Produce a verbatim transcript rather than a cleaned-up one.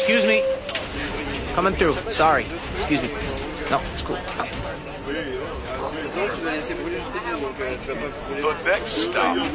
Excuse me. Coming through. Sorry. Excuse me. No, it's cool. The next stop